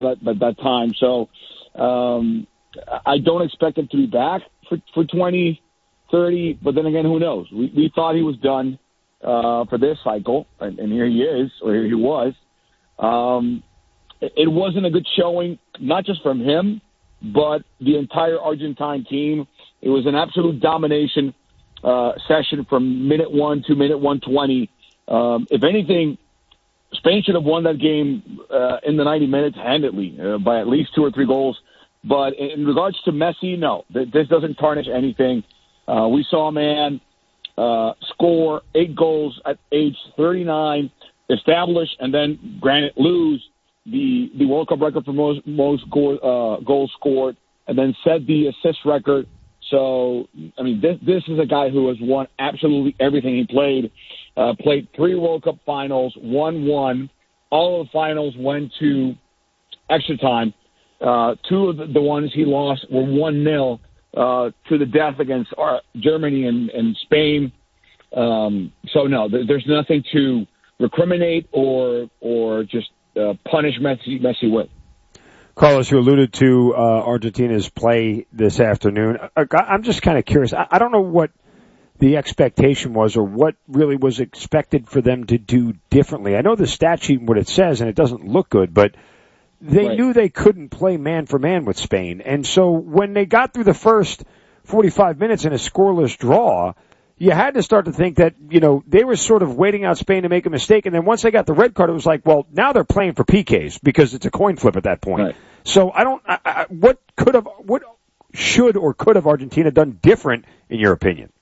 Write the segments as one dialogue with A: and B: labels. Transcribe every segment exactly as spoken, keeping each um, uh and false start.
A: at, at that time. So um, I don't expect him to be back for, for twenty thirty, but then again, who knows? We, we thought he was done uh, for this cycle, and, and here he is, or here he was. Um, it, it wasn't a good showing, not just from him, but the entire Argentine team. It was an absolute domination uh, session from minute one to minute one twenty. Um, if anything, Spain should have won that game uh, in the ninety minutes handedly uh, by at least two or three goals. But in regards to Messi, no, this doesn't tarnish anything. Uh, we saw a man uh, score eight goals at age thirty-nine, establish, and then, granted, lose the the World Cup record for most most goal, uh, goals scored, and then set the assist record. So, I mean, this this is a guy who has won absolutely everything he played. Uh, played three World Cup finals, won one. All of the finals went to extra time. Uh, two of the, the ones he lost were one nil uh, to the death against our, Germany and, and Spain. Um, so, no, th- there's nothing to recriminate or or just uh, punish Messi, Messi with.
B: Carlos, you alluded to uh, Argentina's play this afternoon. I'm just kind of curious. I, I don't know what the expectation was or what really was expected for them to do differently. I know the stat sheet and what it says, and it doesn't look good, but they right. knew they couldn't play man-for-man with Spain. And so when they got through the first forty-five minutes in a scoreless draw, you had to start to think that, you know, they were sort of waiting out Spain to make a mistake. And then once they got the red card, it was like, well, now they're playing for P Ks because it's a coin flip at that point.
A: Right.
B: So I don't, I, I, what could have, what should or could have Argentina done different, in your opinion?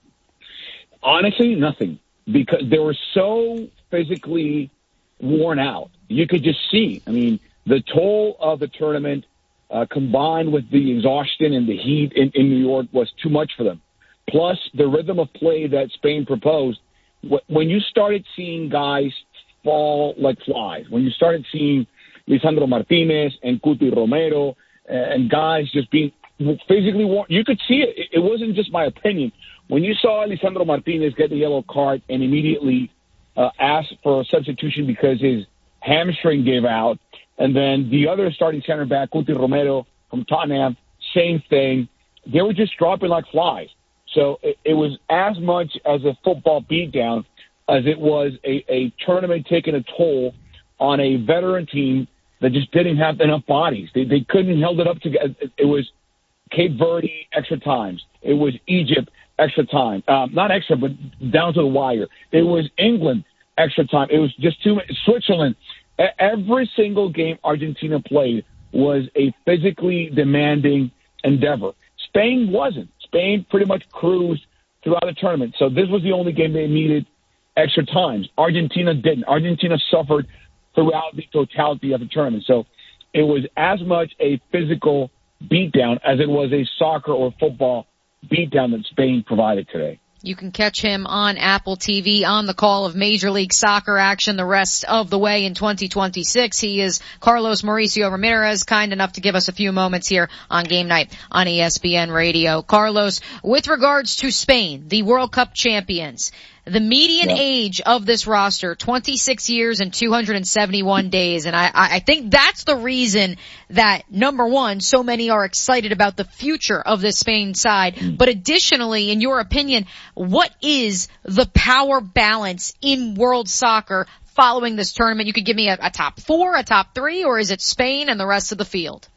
A: Honestly, nothing, because they were so physically worn out. You could just see, I mean, the toll of the tournament uh, combined with the exhaustion and the heat in, in New York was too much for them. Plus, the rhythm of play that Spain proposed, when you started seeing guys fall like flies, when you started seeing Lisandro Martinez and Cuti Romero and guys just being physically worn, you could see it. It wasn't just my opinion. When you saw Lisandro Martinez get the yellow card and immediately uh, ask for a substitution because his hamstring gave out, and then the other starting center back, Cuti Romero from Tottenham, same thing. They were just dropping like flies. So it, it was as much as a football beatdown as it was a, a tournament taking a toll on a veteran team that just didn't have enough bodies. They, they couldn't held it up together. It was Cape Verde extra times. It was Egypt extra time. Um, not extra, but down to the wire. It was England extra time. It was just too much. Switzerland. Every single game Argentina played was a physically demanding endeavor. Spain wasn't. Spain pretty much cruised throughout the tournament. So this was the only game they needed extra times. Argentina didn't. Argentina suffered throughout the totality of the tournament. So it was as much a physical beatdown as it was a soccer or football beatdown that Spain provided today.
C: You can catch him on Apple T V on the call of Major League Soccer action the rest of the way in twenty twenty-six. He is Carlos Mauricio Ramirez, kind enough to give us a few moments here on Game Night on E S P N Radio. Carlos, with regards to Spain, the World Cup champions, the median
A: yeah.
C: age of this roster, twenty-six years and two hundred seventy-one days. And I, I think that's the reason that, number one, so many are excited about the future of this Spain side. Mm. But additionally, in your opinion, what is the power balance in world soccer following this tournament? You could give me a, a top four, a top three, or is it Spain and the rest of the field?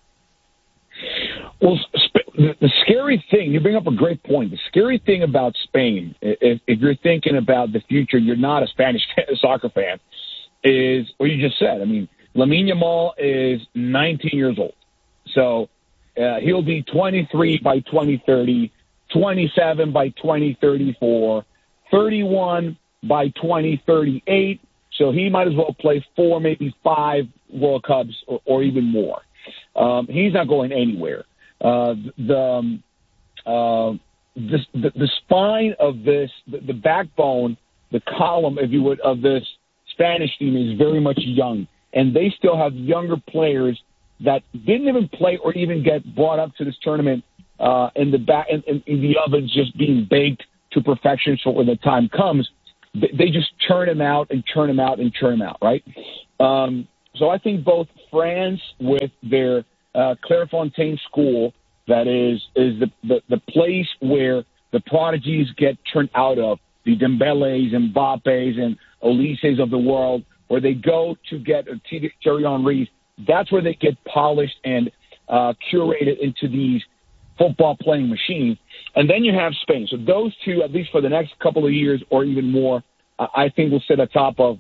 A: Well, the, the scary thing, you bring up a great point. The scary thing about Spain, if, if you're thinking about the future, you're not a Spanish soccer fan, is what you just said. I mean, Lamine Yamal is nineteen years old. So uh, he'll be twenty-three by twenty thirty, twenty-seven by twenty thirty-four, thirty-one by twenty thirty-eight. So he might as well play four, maybe five World Cups or, or even more. Um, he's not going anywhere. Uh, the, um, uh, the, the the spine of this, the, the backbone, the column, if you would, of this Spanish team is very much young, and they still have younger players that didn't even play or even get brought up to this tournament uh, in the back in, in, in the ovens, just being baked to perfection. So when the time comes, they, they just churn them out and churn them out and churn them out, right? Um, so I think both France with their uh, Clairefontaine school, that is is the, the, the place where the prodigies get turned out of, the Dembeles and Mbappes and Olises of the world, where they go to get a Thierry Henry. That's where they get polished and uh, curated into these football-playing machines. And then you have Spain. So those two, at least for the next couple of years or even more, uh, I think will sit atop of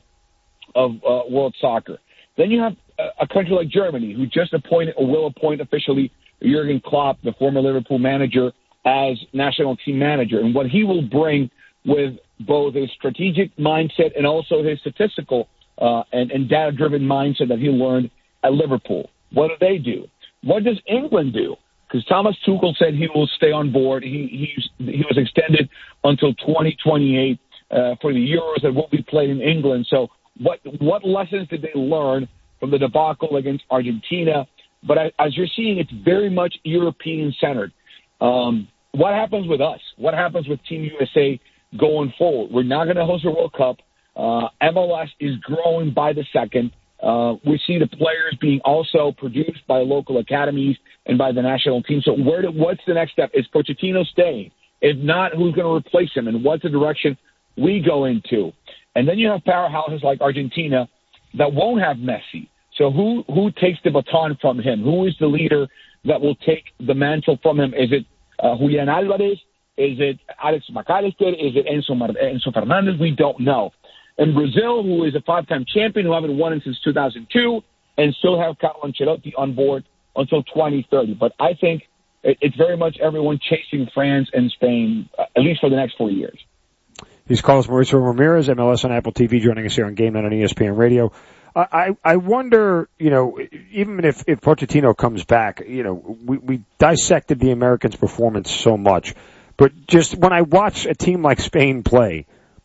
A: of uh, world soccer. Then you have a, a country like Germany, who just appointed or will appoint officially Jurgen Klopp, the former Liverpool manager, as national team manager. And what he will bring with both his strategic mindset and also his statistical uh, and, and data-driven mindset that he learned at Liverpool. What do they do? What does England do? Because Thomas Tuchel said he will stay on board. He he, he was extended until twenty twenty-eight uh, for the Euros that will be played in England. So what what lessons did they learn from the debacle against Argentina? But as you're seeing, it's very much European-centered. Um, what happens with us? What happens with Team U S A going forward? We're not going to host a World Cup. Uh, M L S is growing by the second. Uh, we see the players being also produced by local academies and by the national team. So where do, what's the next step? Is Pochettino staying? If not, who's going to replace him? And what's the direction we go into? And then you have powerhouses like Argentina that won't have Messi. So who, who takes the baton from him? Who is the leader that will take the mantle from him? Is it uh, Julian Alvarez? Is it Alex McAllister? Is it Enzo, Mar- Enzo Fernandez? We don't know. And Brazil, who is a five-time champion, who haven't won it since two thousand two, and still have Carlo Ancelotti on board until twenty thirty. But I think it's very much everyone chasing France and Spain, at least for the next four years.
B: He's Carlos Mauricio Ramirez, M L S on Apple T V, joining us here on Game Night on E S P N Radio. I, I wonder, you know, even if, if Pochettino comes back, you know, we, we dissected the Americans' performance so much, but just when I watch a team like Spain play,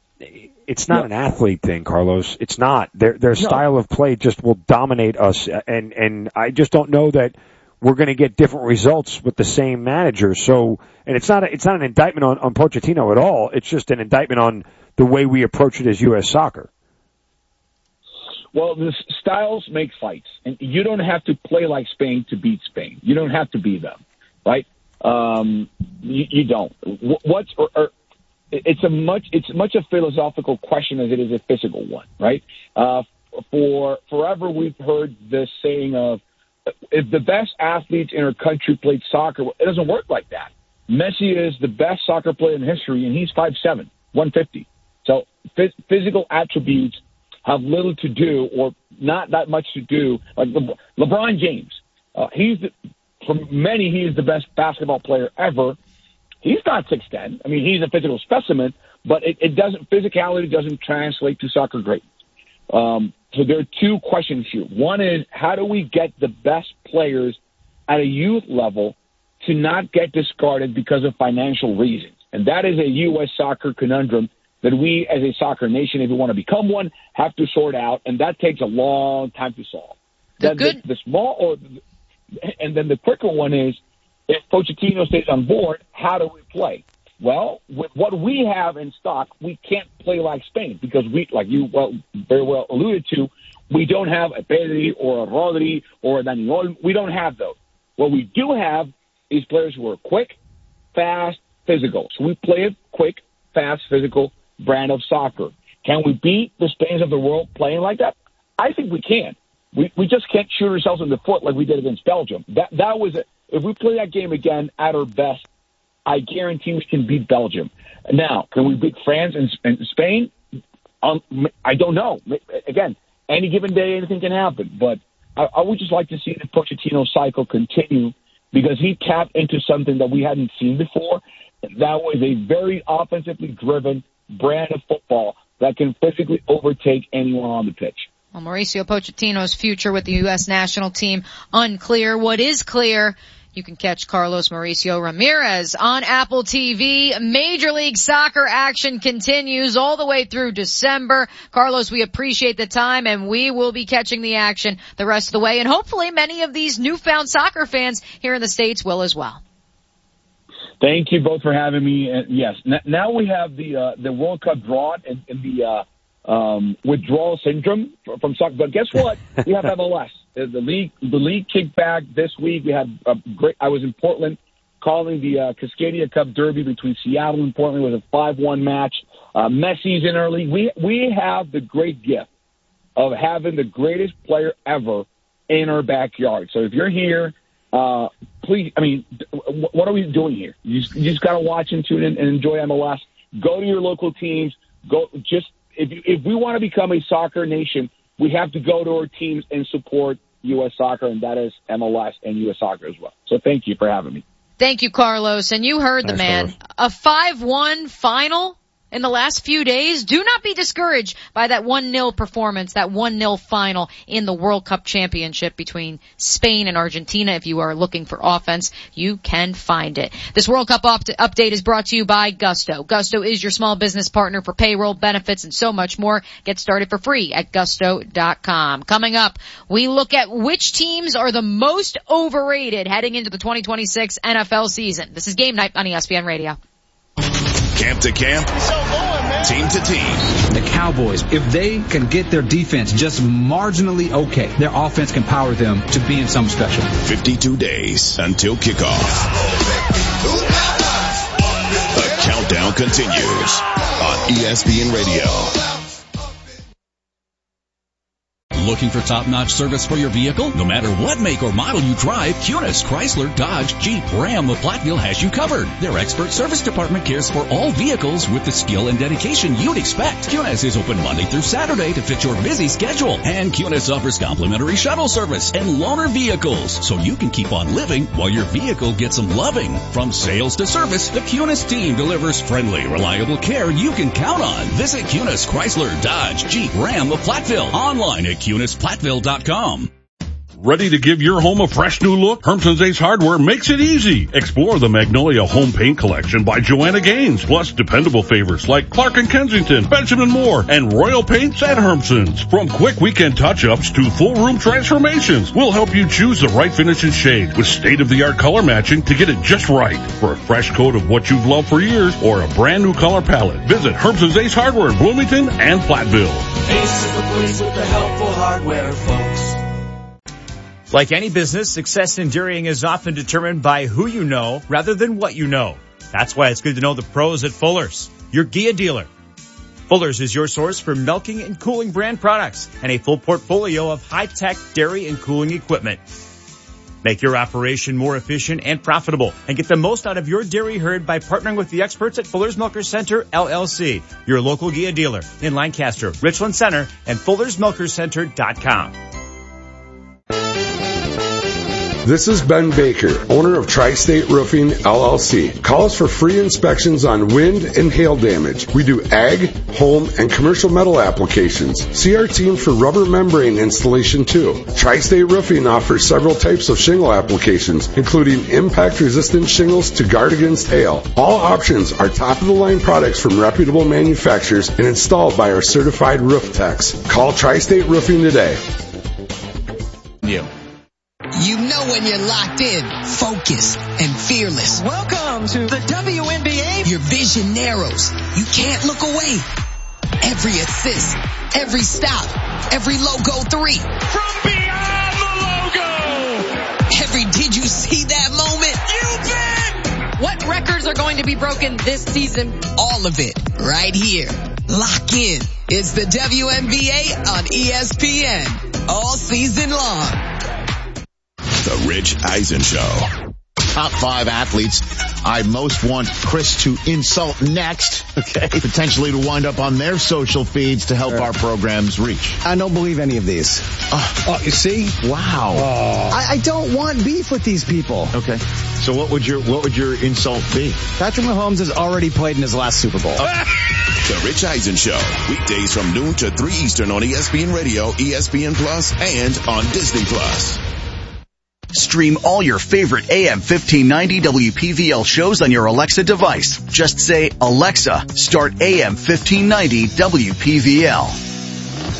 B: it's not no. an athlete thing, Carlos. It's not. Their their no. style of play just will dominate us, and and I just don't know that we're going to get different results with the same manager. So, and it's not a, it's not an indictment on, on Pochettino at all. It's just an indictment on the way we approach it as U S soccer.
A: Well, the styles make fights, and you don't have to play like Spain to beat Spain. You don't have to be them, right? Um, you, you don't. What's or, or it's a much it's much a philosophical question as it is a physical one, right? Uh, for forever, we've heard this saying of if the best athletes in our country played soccer, it doesn't work like that. Messi is the best soccer player in history, and he's five seven, one fifty. So phys- physical attributes have little to do, or not that much to do. Like Le- LeBron James, uh, he's the, for many he is the best basketball player ever. He's not six ten. I mean, he's a physical specimen, but it, it doesn't physicality doesn't translate to soccer greatness. Um, so there are two questions here. One is, how do we get the best players at a youth level to not get discarded because of financial reasons? And that is a U S soccer conundrum that we, as a soccer nation, if we want to become one, have to sort out, and that takes a long time to solve.
C: The
A: then
C: good,
A: the, the small, or and then the quicker one is, if Pochettino stays on board, how do we play? Well, with what we have in stock, we can't play like Spain because we, like you well very well alluded to, we don't have a Pedri or a Rodri or a Daniel. We don't have those. What we do have is players who are quick, fast, physical. So we play a quick, fast, physical brand of soccer. Can we beat the Spains of the world playing like that? I think we can. We we just can't shoot ourselves in the foot like we did against Belgium. That that was it. If we play that game again at our best, I guarantee we can beat Belgium. Now, can we beat France and, and Spain? Um, I don't know. Again, any given day, anything can happen. But I, I would just like to see the Pochettino cycle continue because he tapped into something that we hadn't seen before. That was a very offensively driven brand of football that can physically overtake anyone on the pitch.
C: Well, Mauricio Pochettino's future with the U S national team unclear. What is clear, you can catch Carlos Mauricio Ramirez on Apple T V. Major League Soccer action continues all the way through December. Carlos, we appreciate the time, and we will be catching the action the rest of the way. And hopefully many of these newfound soccer fans here in the States will as well.
A: Thank you both for having me. And yes, n- now we have the uh, the World Cup drawn in, in the uh, um, withdrawal syndrome from, from soccer. But guess what? We have M L S. The league, the league kicked back this week. We had a great. I was in Portland calling the uh, Cascadia Cup Derby between Seattle and Portland. It was a five one match. Uh, Messi's in our league. We we have the great gift of having the greatest player ever in our backyard. So if you're here, uh, please, I mean, what are we doing here? You just, you just got to watch and tune in and enjoy M L S. Go to your local teams. Go just if if we want to become a soccer nation, we have to go to our teams and support U S Soccer, and that is M L S and U S Soccer as well. So thank you for having me.
C: Thank you, Carlos. And you heard the
B: Thanks,
C: man.
B: Carlos.
C: A five one final in the last few days. Do not be discouraged by that one nil performance, that one nil final in the World Cup Championship between Spain and Argentina. If you are looking for offense, you can find it. This World Cup op- update is brought to you by Gusto. Gusto is your small business partner for payroll, benefits, and so much more. Get started for free at gusto dot com. Coming up, we look at which teams are the most overrated heading into the twenty twenty-six N F L season. This is Game Night on E S P N Radio.
D: Camp to camp, team to team.
E: The Cowboys, if they can get their defense just marginally okay, their offense can power them to being something special.
D: fifty-two days until kickoff. The countdown continues on E S P N Radio.
F: Looking for top-notch service for your vehicle? No matter what make or model you drive, Kunis, Chrysler, Dodge, Jeep, Ram of Platteville has you covered. Their expert service department cares for all vehicles with the skill and dedication you'd expect. Kunis is open Monday through Saturday to fit your busy schedule. And Kunis offers complimentary shuttle service and loaner vehicles, so you can keep on living while your vehicle gets some loving. From sales to service, the Kunis team delivers friendly, reliable care you can count on. Visit Kunis, Chrysler, Dodge, Jeep, Ram of Platteville. Online at Kunis Platteville dot com.
G: Ready to give your home a fresh new look? Hermson's Ace Hardware makes it easy. Explore the Magnolia Home Paint Collection by Joanna Gaines, plus dependable favorites like Clark and Kensington, Benjamin Moore, and Royal Paints at Hermson's. From quick weekend touch-ups to full room transformations, we'll help you choose the right finish and shade with state-of-the-art color matching to get it just right. For a fresh coat of what you've loved for years or a brand new color palette, visit Hermson's Ace Hardware in Bloomington and Platteville.
H: Ace is the place with the helpful hardware, folks.
I: Like any business, success in dairying is often determined by who you know rather than what you know. That's why it's good to know the pros at Fuller's, your Gia dealer. Fuller's is your source for milking and cooling brand products and a full portfolio of high-tech dairy and cooling equipment. Make your operation more efficient and profitable and get the most out of your dairy herd by partnering with the experts at Fuller's Milkers Center, L L C, your local Gia dealer in Lancaster, Richland Center, and Fullers Milkers Center dot com.
J: This is Ben Baker, owner of Tri-State Roofing, L L C. Call us for free inspections on wind and hail damage. We do ag, home, and commercial metal applications. See our team for rubber membrane installation too. Tri-State Roofing offers several types of shingle applications, including impact-resistant shingles to guard against hail. All options are top-of-the-line products from reputable manufacturers and installed by our certified roof techs. Call Tri-State Roofing today.
I: You.
K: You know when you're locked in, focused, and fearless.
H: Welcome to the W N B A.
K: Your vision narrows. You can't look away. Every assist, every stop, every logo three.
H: From beyond the logo.
K: Every did you see that moment?
H: You bet.
C: What records are going to be broken this season?
K: All of it right here. Lock in. It's the W N B A on E S P N. All season long.
D: The Rich Eisen Show.
L: Top five athletes I most want Chris to insult next. Okay. Potentially to wind up on their social feeds to help our programs reach.
M: I don't believe any of these.
L: Oh,
M: oh you see?
L: Wow.
M: Oh. I, I don't want beef with these people.
L: Okay. So what would your what would your insult be?
M: Patrick Mahomes has already played in his last Super Bowl.
D: The Rich Eisen Show. Weekdays from noon to three Eastern on E S P N Radio, E S P N Plus, and on Disney Plus.
N: Stream all your favorite A M fifteen ninety W P V L shows on your Alexa device. Just say, Alexa, start A M fifteen ninety W P V L.